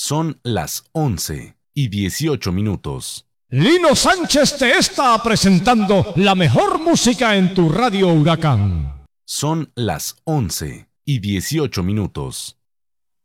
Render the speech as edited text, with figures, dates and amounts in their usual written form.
Son las 11:18. Lino Sánchez te está presentando la mejor música en tu radio Huracán. Son las 11:18.